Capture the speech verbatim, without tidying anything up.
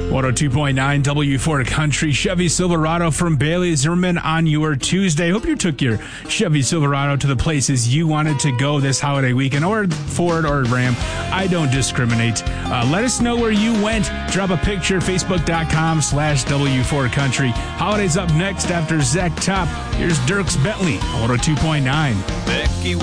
one oh two point nine W Ford Country. Chevy Silverado from Bailey Zimmerman on your Tuesday. Hope you took your Chevy Silverado to the places you wanted to go this holiday weekend, or Ford or Ram. I don't discriminate. Uh, let us know where you went. Drop a picture, facebook.com slash W Ford Country. Holidays up next after Zach Top. Here's Dierks Bentley, one oh two point nine. Becky